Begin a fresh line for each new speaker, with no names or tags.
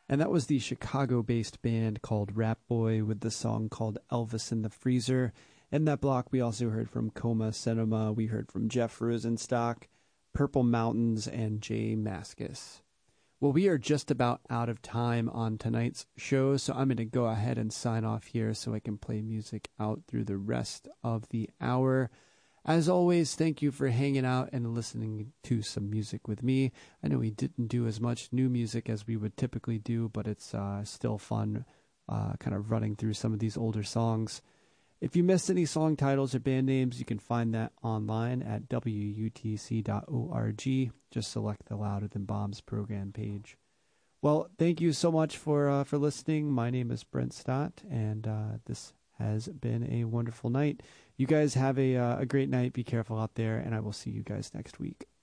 And that was the Chicago-based band called Rap Boy with the song called Elvis in the Freezer. In that block, we also heard from Coma Cinema, we heard from Jeff Rosenstock, Purple Mountains, and Jay Mascis. Well, we are just about out of time on tonight's show, so I'm going to go ahead and sign off here so I can play music out through the rest of the hour. As always, thank you for hanging out and listening to some music with me. I know we didn't do as much new music as we would typically do, but it's still fun kind of running through some of these older songs. If you missed any song titles or band names, you can find that online at wutc.org. Just select the Louder Than Bombs program page. Well, thank you so much for listening. My name is Brent Stott, and this has been a wonderful night. You guys have a great night. Be careful out there, and I will see you guys next week.